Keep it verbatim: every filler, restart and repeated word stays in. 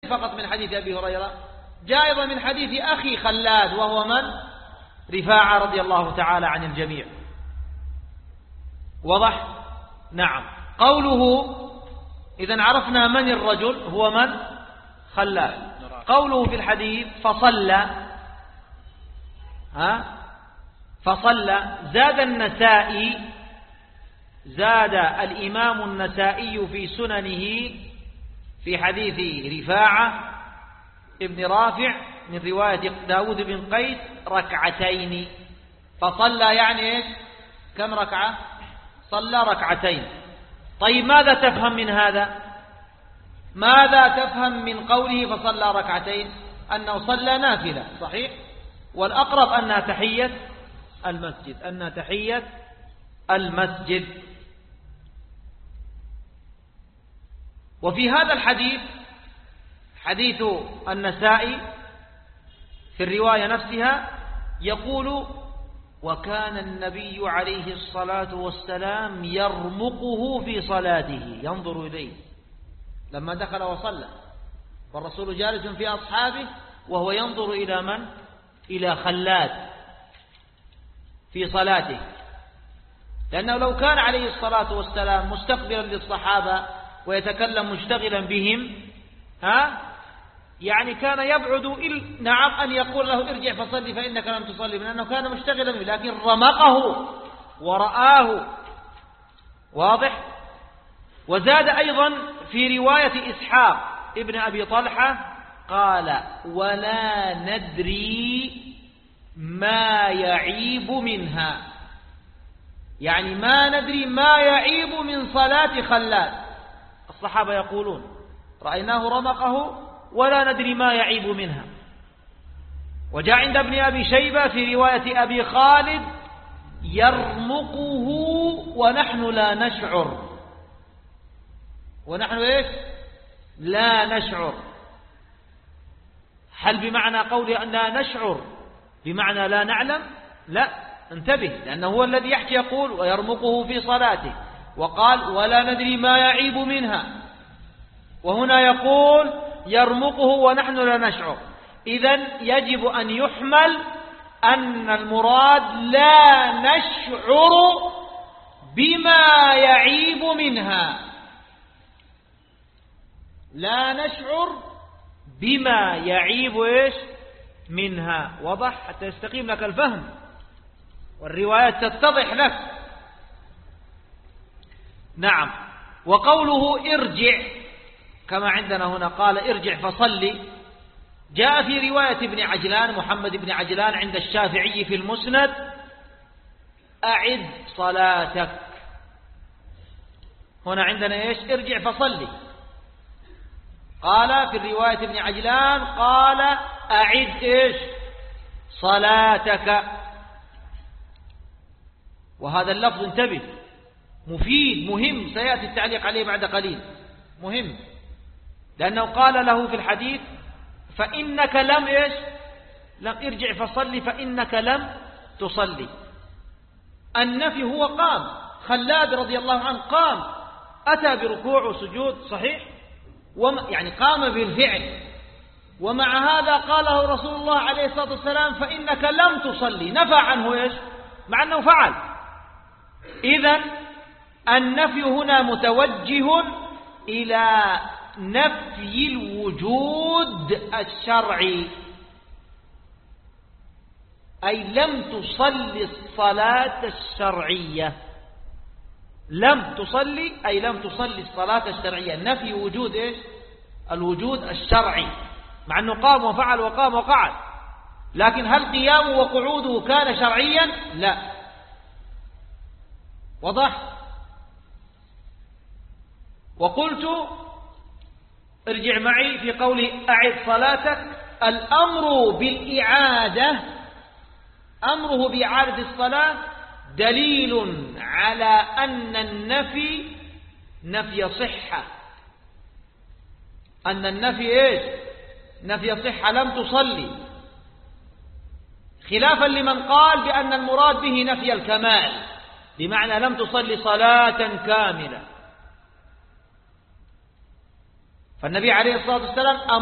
فقط من حديث أبي هريرة، جاء أيضا من حديث أخي خلاد وهو من؟ رفاعة رضي الله تعالى عن الجميع. وضح؟ نعم. قوله إذن عرفنا من الرجل هو من؟ خلاد. قوله في الحديث فصلى، ها فصلى، زاد النسائي، زاد الإمام النسائي في سننه في حديث رفاعة ابن رافع من رواية داود بن قيس ركعتين. فصلى يعني إيش؟ كم ركعة؟ صلى ركعتين. طيب ماذا تفهم من هذا؟ ماذا تفهم من قوله فصلى ركعتين؟ أنه صلى نافلة، صحيح؟ والأقرب أنها تحية المسجد، أنها تحية المسجد. وفي هذا الحديث، حديث النسائي في الرواية نفسها، يقول وكان النبي عليه الصلاة والسلام يرمقه في صلاته، ينظر إليه لما دخل وصلى، والرسول جالس في أصحابه وهو ينظر إلى من؟ إلى خلاد في صلاته، لأنه لو كان عليه الصلاة والسلام مستقبلا للصحابة ويتكلم مشتغلا بهم، ها يعني كان يبعد إل... نعم أن يقول له ارجع فصلي فإنك لم تصلي، لأنه كان مشتغلا به، لكن رمقه ورآه. واضح؟ وزاد أيضا في رواية إسحاق ابن أبي طلحة قال ولا ندري ما يعيب منها، يعني ما ندري ما يعيب من صلاة خلاد. الصحابة يقولون رأيناه رمقه ولا ندري ما يعيب منها. وجاء عند ابن أبي شيبة في رواية أبي خالد يرمقه ونحن لا نشعر، ونحن إيش؟ لا نشعر. هل بمعنى قولي أن لا نشعر بمعنى لا نعلم؟ لا، انتبه، لأنه هو الذي يحكي يقول ويرمقه في صلاته، وقال ولا ندري ما يعيب منها، وهنا يقول يرمقه ونحن لا نشعر. إذن يجب أن يحمل أن المراد لا نشعر بما يعيب منها، لا نشعر بما يعيب إيش منها. وضح؟ حتى يستقيم لك الفهم والروايات تتضح لك. نعم. وقوله ارجع كما عندنا هنا قال ارجع فصلي، جاء في رواية ابن عجلان محمد بن عجلان عند الشافعي في المسند أعد صلاتك. هنا عندنا إيش؟ ارجع فصلي. قال في الرواية ابن عجلان قال أعد إيش؟ صلاتك. وهذا اللفظ انتبه مفيد مهم، سيأتي التعليق عليه بعد قليل، مهم، لأنه قال له في الحديث فإنك لم إيش؟ لم ارجع فصلي فإنك لم تصلي. النفي هو قام، خلاد رضي الله عنه قام، أتى بركوع وسجود صحيح، يعني قام بالفعل، ومع هذا قاله رسول الله عليه الصلاة والسلام فإنك لم تصلي، نفى عنه إيش؟ مع أنه فعل. إذن النفي هنا متوجه إلى نفي الوجود الشرعي، أي لم تصلي الصلاة الشرعية، لم تصلي أي لم تصلي الصلاة الشرعية، نفي وجود إيش؟ الوجود الشرعي، مع أنه قام وفعل وقام وقعد، لكن هل قيامه وقعوده كان شرعيا؟ لا. وضح؟ وقلت ارجع معي في قول أعد صلاتك، الأمر بالإعادة، أمره بإعادة الصلاة دليل على أن النفي نفي صحة، أن النفي إيش؟ نفي صحة، لم تصلي، خلافا لمن قال بأن المراد به نفي الكمال، بمعنى لم تصلي صلاة كاملة. فالنبي عليه الصلاة والسلام